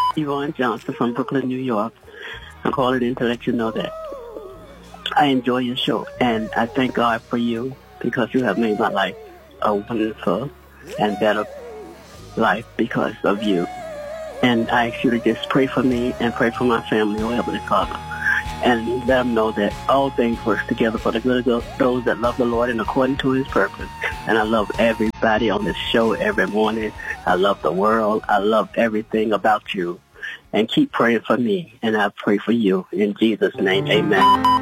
Yvonne Johnson from Brooklyn, New York. I'm calling in to let you know that I enjoy your show, and I thank God for you because you have made my life a wonderful and better life because of you. And I ask you to just pray for me and pray for my family, oh Heavenly Father, and let them know that all things work together for the good of those that love the Lord and according to His purpose. And I love everybody on this show every morning. I love the world. I love everything about you. And keep praying for me, and I pray for you. In Jesus' name, amen.